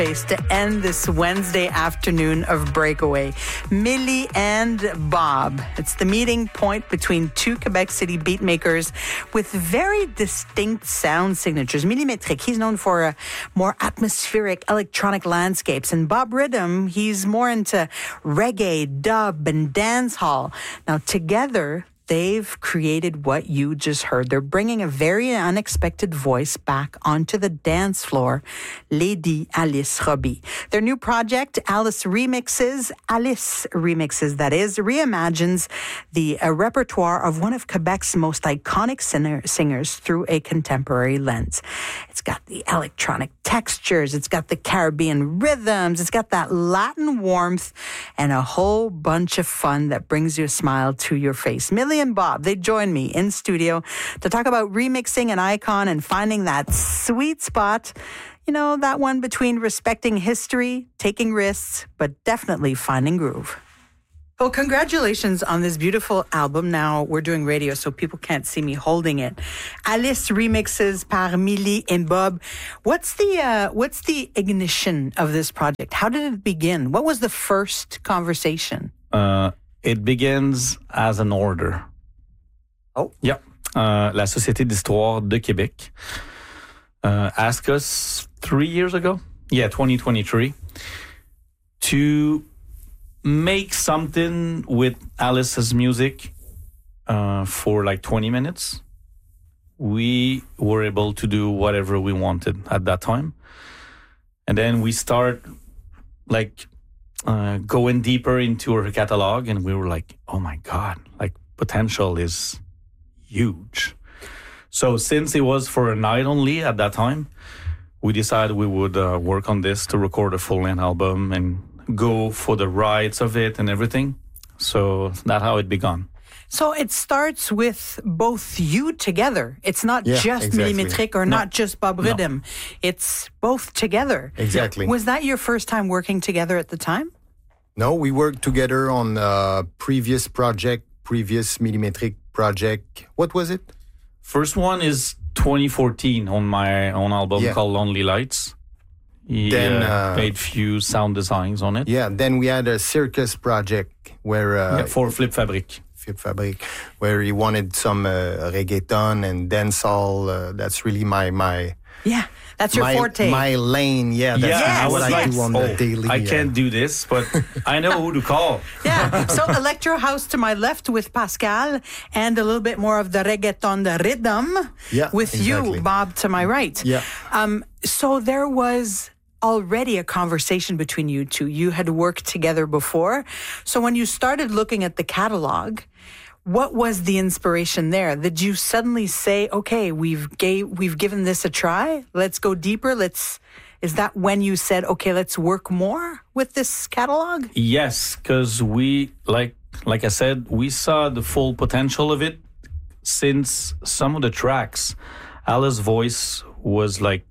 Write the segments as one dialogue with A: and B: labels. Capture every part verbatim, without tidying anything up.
A: face to end this Wednesday afternoon of Breakaway. Millie and Bob. It's the meeting point between two Quebec City beatmakers with very distinct sound signatures. Millie Metric, he's known for uh, more atmospheric electronic landscapes. And Bob Rhythm, he's more into reggae, dub, and dance hall. Now, together, they've created what you just heard. They're bringing a very unexpected voice back onto the dance floor, Lady Alice Robbie. Their new project, Alice Remixes, Alice Remixes, that is, reimagines the uh, repertoire of one of Quebec's most iconic singer, singers through a contemporary lens. It's got the electronic textures, it's got the Caribbean rhythms, it's got that Latin warmth, and a whole bunch of fun that brings you a smile to your face. Millie and Bob, they join me in studio to talk about remixing an icon and finding that sweet spot, you know, that one between respecting history, taking risks, but definitely finding groove. Well, congratulations on this beautiful album. Now, we're doing radio, so people can't see me holding it. Alice Remixes par Millie and Bob. What's the uh, what's the ignition of this project? How did it begin? What was the first conversation?
B: Uh, it begins as an order.
A: Oh.
B: Yeah. Uh, la Société d'Histoire de Québec uh, asked us three years ago, yeah, twenty twenty-three, to make something with Alice's music uh, for like twenty minutes. We were able to do whatever we wanted at that time. And then we start like uh, going deeper into her catalog, and we were like, oh my God, like potential is huge. So since it was for a night only at that time, we decided we would uh, work on this to record a full-length album and go for the rights of it and everything. So that's how it began.
A: So it starts with both you together. It's not
C: yeah,
A: just
C: exactly.
A: Millie Metric or
B: No.
A: not just Bob Rhythm.
B: No.
A: It's both together.
C: Exactly.
A: Was that your first time working together at the time?
C: No, we worked together on a previous project, previous Millimetric project. What was it?
B: First one is twenty fourteen on my own album
C: Yeah.
B: called Lonely Lights. He
C: Then,
B: uh,
C: uh,
B: made few sound designs on it.
C: Yeah, then we had a circus project where... Uh,
B: Yeah, for Flip Fabric.
C: Flip Fabric, where he wanted some uh, reggaeton and dancehall. Uh, that's really my... my
A: Yeah, that's your
C: my,
A: forte.
C: my lane, yeah. That's
B: Yeah,
A: I
C: what
A: was
C: I
A: like,
C: do on
B: oh,
C: the daily.
B: I
C: uh,
B: can't do this, but I know who to call.
A: Yeah, so Electro House to my left with Pascal and a little bit more of the reggaeton, the rhythm
C: Yeah,
A: with
C: exactly.
A: you, Bob, to my right.
C: Yeah.
A: Um, so there was already a conversation between you two. You had worked together before. So when you started looking at the catalog, what was the inspiration there? Did you suddenly say, okay, we've gave, we've given this a try. Let's go deeper. Let's, is that when you said, okay, let's work more with this catalog?
B: Yes, because we, like like I said, we saw the full potential of it since some of the tracks, Alice's voice was like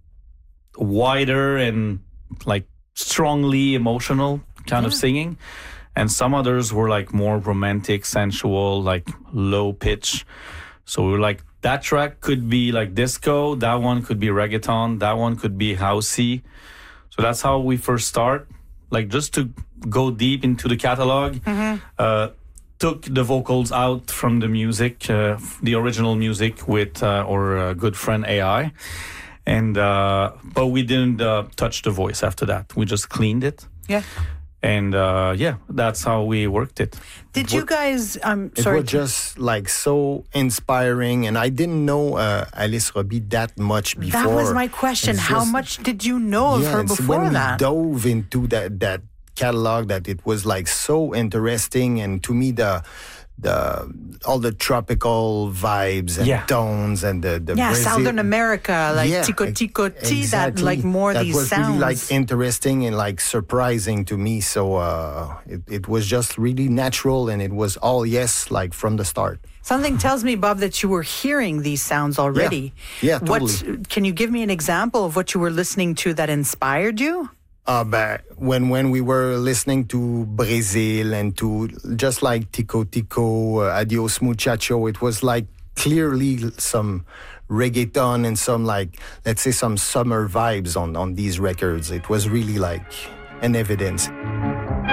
B: wider and like strongly emotional kind of singing. And some others were like more romantic, sensual, like low pitch. So we were like, that track could be like disco, that one could be reggaeton, that one could be housey. So that's how we first start, like just to go deep into the catalog. Mm-hmm. Uh, took the vocals out from the music, uh, the original music with uh, our uh, good friend A I. And uh, but we didn't uh, touch the voice after that. We just cleaned it.
A: Yeah.
B: And uh, yeah, that's how we worked it.
A: Did you guys, I'm
C: It
A: sorry.
C: was just like so inspiring, and I didn't know uh, Alice Robbie that much before.
A: That was my question.
C: It's
A: How
C: just-
A: much did you know of
C: yeah,
A: her
C: it's
A: before
C: when
A: that?
C: we dove into that that catalog that it was like so interesting, and to me the the all the tropical vibes and
B: Yeah.
C: tones and the the
A: Yeah,
C: Brazil-
A: Southern America, like
C: Yeah,
A: tico
C: ex-
A: tico tea, that
C: exactly.
A: like more
C: that
A: these
C: was
A: sounds.
C: really like interesting and like surprising to me. So uh, it it was just really natural, and it was all yes, like from the start.
A: Something tells me, Bob, that you were hearing these sounds already.
C: Yeah,
A: What
C: totally.
A: can you give me an example of what you were listening to that inspired you?
C: Uh, but when when we were listening to Brazil and to just like Tico Tico, uh, Adios Muchacho, it was like clearly some reggaeton and some like, let's say some summer vibes on, on these records. It was really like an evidence.